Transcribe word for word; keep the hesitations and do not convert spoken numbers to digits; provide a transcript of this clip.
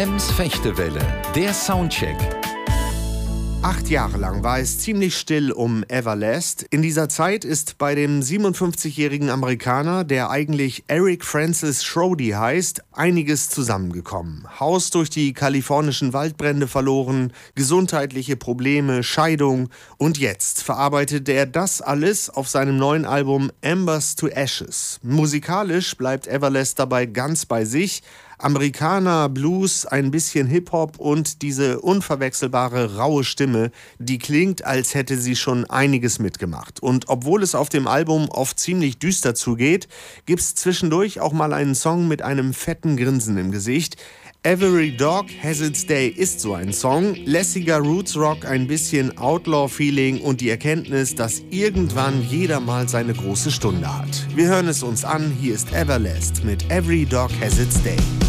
Ems Fechtewelle, der Soundcheck. Acht Jahre lang war es ziemlich still um Everlast. In dieser Zeit ist bei dem siebenundfünfzigjährigen Amerikaner, der eigentlich Eric Francis Schrody heißt, einiges zusammengekommen. Haus durch die kalifornischen Waldbrände verloren, gesundheitliche Probleme, Scheidung. Und jetzt verarbeitet er das alles auf seinem neuen Album Embers to Ashes. Musikalisch bleibt Everlast dabei ganz bei sich. Amerikaner, Blues, ein bisschen Hip-Hop und diese unverwechselbare, raue Stimme, die klingt, als hätte sie schon einiges mitgemacht. Und obwohl es auf dem Album oft ziemlich düster zugeht, gibt's zwischendurch auch mal einen Song mit einem fetten Grinsen im Gesicht. Every Dog Has Its Day ist so ein Song. Lässiger Roots-Rock, ein bisschen Outlaw-Feeling und die Erkenntnis, dass irgendwann jeder mal seine große Stunde hat. Wir hören es uns an, hier ist Everlast mit Every Dog Has Its Day.